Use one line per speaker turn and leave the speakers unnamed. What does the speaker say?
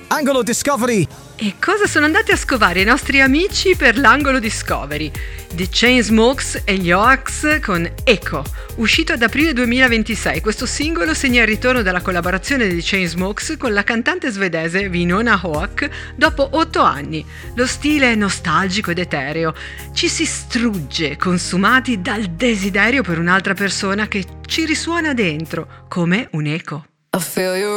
Angolo Discovery.
E cosa sono andati a scovare i nostri amici per l'Angolo Discovery? The Chainsmokers e gli Oax con Echo, uscito ad aprile 2026. Questo singolo segna il ritorno della collaborazione dei Chainsmokers con la cantante svedese Winona Hoak dopo 8 anni. Lo stile è nostalgico ed etereo. Ci si strugge, consumati dal desiderio per un'altra persona che ci risuona dentro, come un eco.
I feel you